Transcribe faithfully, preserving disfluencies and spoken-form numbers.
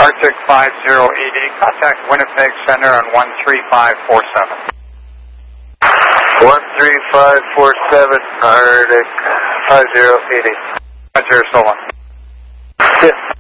Arctic five zero eight eight, contact Winnipeg Center on one three five four seven. one three five four seven, Arctic five zero eight eight. Roger, so long. Yeah.